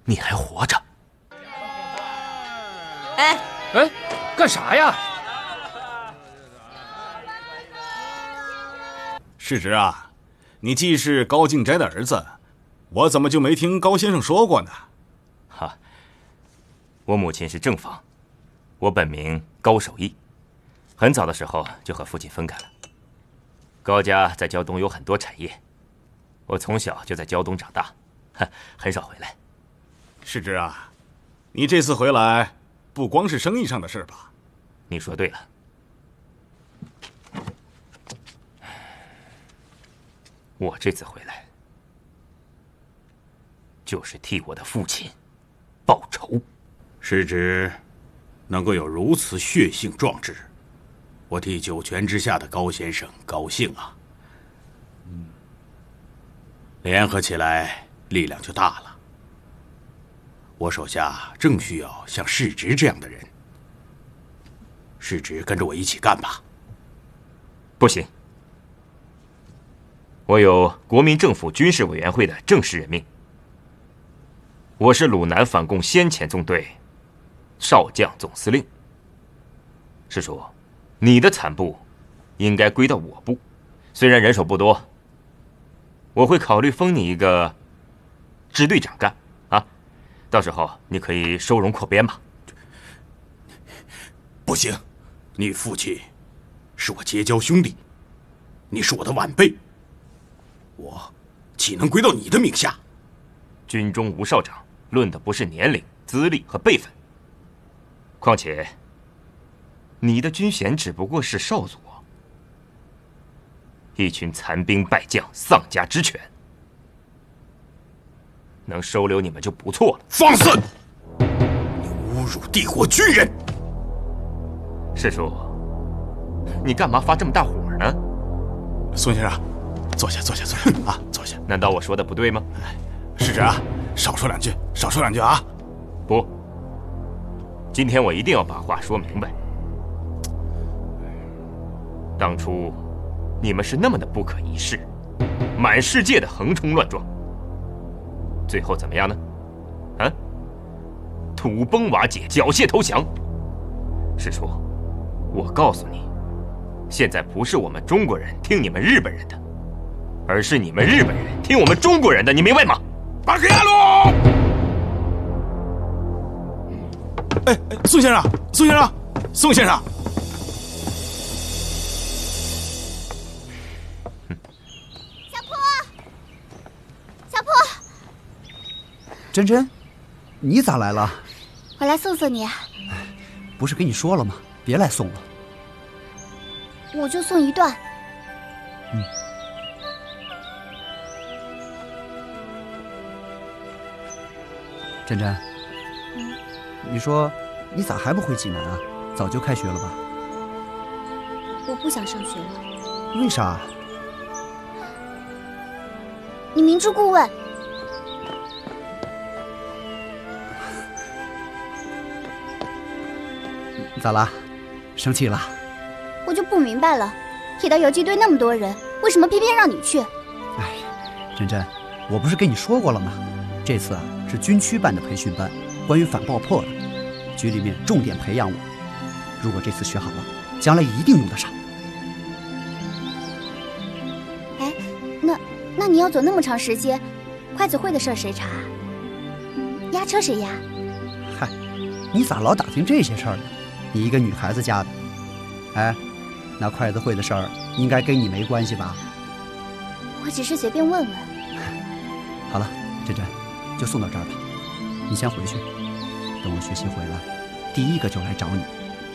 你还活着。 哎， 干啥呀？ 世侄啊，你既是高敬斋的儿子，我怎么就没听高先生说过呢？ 哈，我母亲是正房，我本名高守义，很早的时候就和父亲分开了。高家在胶东有很多产业，我从小就在胶东长大，很少回来。 世侄啊，你这次回来不光是生意上的事吧？ 你说对了，我这次回来就是替我的父亲报仇。 世侄能够有如此血性壮志，我替九泉之下的高先生高兴啊！联合起来，力量就大了。我手下正需要像世侄这样的人，世侄跟着我一起干吧。 不行，我有国民政府军事委员会的正式任命，我是鲁南反共先遣纵队少将总司令。师叔，你的残部应该归到我部，虽然人手不多，我会考虑封你一个支队长干啊，到时候你可以收容扩编嘛。 不行，你父亲是我结交兄弟，你是我的晚辈，我岂能归到你的名下？ 军中无少长，论的不是年龄、资历和辈分。况且，你的军衔只不过是少佐，一群残兵败将，丧家之犬，能收留你们就不错了。 放肆！你侮辱帝国军人！ 师叔，你干嘛发这么大火呢？ 孙先生，坐下啊，坐下。 难道我说的不对吗？ 世侄啊，少说两句啊。 不，今天我一定要把话说明白。当初你们是那么的不可一世，满世界的横冲乱撞，最后怎么样呢？啊，土崩瓦解，缴械投降。师叔，我告诉你，现在不是我们中国人听你们日本人的，而是你们日本人听我们中国人的，你明白吗？ 巴克亚鲁！ 哎，宋先生， 小坡， 珍珍，你咋来了？ 我来送送你。 不是跟你说了吗？别来送了。 我就送一段。 珍珍，你说你咋还不回济南啊？早就开学了吧？ 我不想上学了。 为啥？ 你明知故问。 咋啦？生气了？ 我就不明白了，铁道游击队那么多人，为什么偏偏让你去？ 哎，珍珍，我不是跟你说过了吗？这次啊是军区办的培训班，关于反爆破的，局里面重点培养我。如果这次学好了，将来一定用得上。 哎，那你要走那么长时间，快子会的事儿谁查啊？押车谁押？ 嗨，你咋老打听这些事儿呢？你一个女孩子家的，哎，那快子会的事儿应该跟你没关系吧？ 我只是随便问问。 好了，珍珍，就送到这儿吧。你先回去，等我学习回来，第一个就来找你。